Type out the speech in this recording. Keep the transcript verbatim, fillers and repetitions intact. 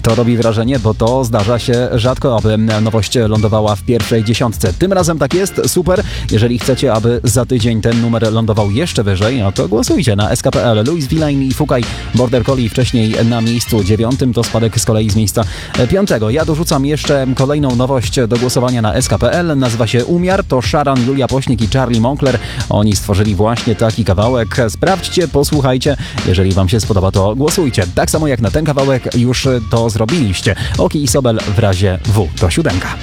To robi wrażenie, bo to zdarza się rzadko, aby nowość lądowała w pierwszej dziesiątce. Tym razem tak jest, super. Jeżeli chcecie, aby za tydzień ten numer lądował jeszcze wyżej, no to głosujcie na S K P L. Louis Villain i Fukaj Border Collie wcześniej na miejscu dziewiątym, to spadek z kolei z miejsca piątego. Ja dorzucam jeszcze kolejną nowość do głosowania na S K P L. Nazywa się Umiar, to Sharan, Julia Pośnik i Charlie Moncler. Oni stworzyli właśnie taki kawałek. Sprawdźcie, posłuchajcie. Jeżeli wam się spodoba, to głosujcie. Tak samo jak na ten kawałek już to zrobiliście. Oki i Sobel w razie W. To siódemka.